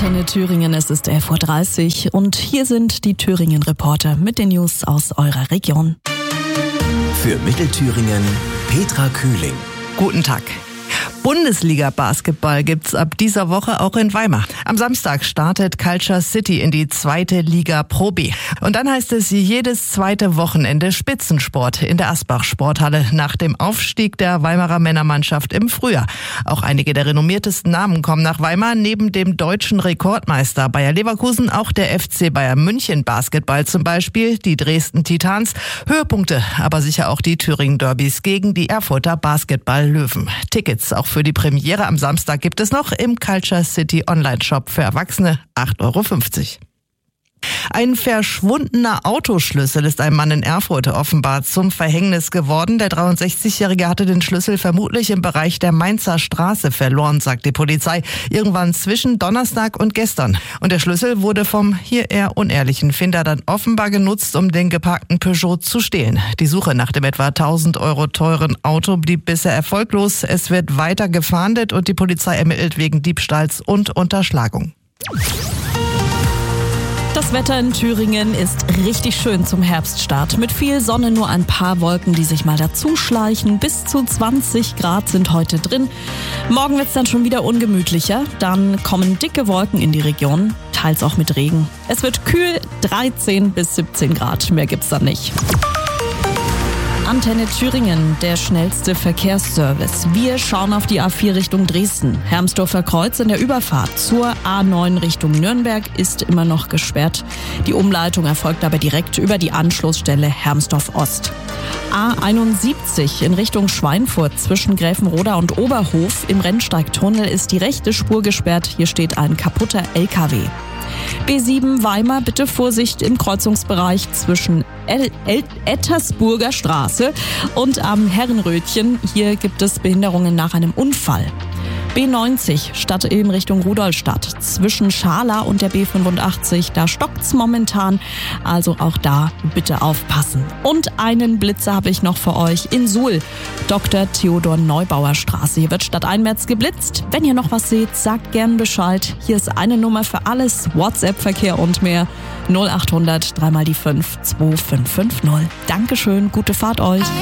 Antenne Thüringen, es ist 11.30 Uhr und hier sind die Thüringen-Reporter mit den News aus eurer Region. Für Mittelthüringen Petra Kühling. Guten Tag. Bundesliga-Basketball gibt's ab dieser Woche auch in Weimar. Am Samstag startet Culture City in die 2. Liga Pro B. Und dann heißt es jedes zweite Wochenende Spitzensport in der Asbach-Sporthalle nach dem Aufstieg der Weimarer Männermannschaft im Frühjahr. Auch einige der renommiertesten Namen kommen nach Weimar. Neben dem deutschen Rekordmeister Bayer Leverkusen auch der FC Bayern München Basketball zum Beispiel, die Dresden Titans. Höhepunkte, aber sicher auch die Thüringen-Derbys gegen die Erfurter Basketball-Löwen. Tickets auch für die Premiere am Samstag gibt es noch im Culture City Online-Shop für Erwachsene, 8,50 €. Ein verschwundener Autoschlüssel ist einem Mann in Erfurt offenbar zum Verhängnis geworden. Der 63-Jährige hatte den Schlüssel vermutlich im Bereich der Mainzer Straße verloren, sagt die Polizei. Irgendwann zwischen Donnerstag und gestern. Und der Schlüssel wurde vom hier eher unehrlichen Finder dann offenbar genutzt, um den geparkten Peugeot zu stehlen. Die Suche nach dem etwa 1.000 € teuren Auto blieb bisher erfolglos. Es wird weiter gefahndet und die Polizei ermittelt wegen Diebstahls und Unterschlagung. Das Wetter in Thüringen ist richtig schön zum Herbststart. Mit viel Sonne, nur ein paar Wolken, die sich mal dazuschleichen. Bis zu 20 Grad sind heute drin. Morgen wird es dann schon wieder ungemütlicher. Dann kommen dicke Wolken in die Region, teils auch mit Regen. Es wird kühl, 13 bis 17 Grad. Mehr gibt's dann nicht. Antenne Thüringen, der schnellste Verkehrsservice. Wir schauen auf die A4 Richtung Dresden. Hermsdorfer Kreuz in der Überfahrt zur A9 Richtung Nürnberg ist immer noch gesperrt. Die Umleitung erfolgt aber direkt über die Anschlussstelle Hermsdorf Ost. A71 in Richtung Schweinfurt zwischen Gräfenroda und Oberhof im Rennsteigtunnel ist die rechte Spur gesperrt. Hier steht ein kaputter LKW. B7 Weimar, bitte Vorsicht im Kreuzungsbereich zwischen Ettersburger Straße und am Herrenrötchen. Hier gibt es Behinderungen nach einem Unfall. B90 Stadtilm Richtung Rudolstadt zwischen Scharla und der B85. Da stockt's momentan, also auch da bitte aufpassen. Und einen Blitzer habe ich noch für euch in Suhl. Dr. Theodor Neubauer Straße. Hier wird stadteinwärts geblitzt. Wenn ihr noch was seht, sagt gern Bescheid. Hier ist eine Nummer für alles. WhatsApp-Verkehr und mehr. 0800 3 mal die 5 2550. Dankeschön, gute Fahrt euch.